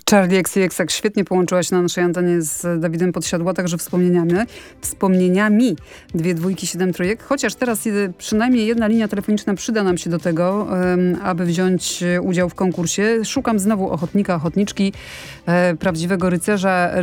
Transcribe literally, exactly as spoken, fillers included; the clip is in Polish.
Charlie X C X tak świetnie połączyła się na naszej antenie z Dawidem Podsiadło, także wspomnieniami. Wspomnieniami dwie dwójki, siedem trójek. Chociaż teraz y, przynajmniej jedna linia telefoniczna przyda nam się do tego, ym, aby wziąć udział w konkursie. Szukam znowu ochotnika, ochotniczki, y, prawdziwego rycerza,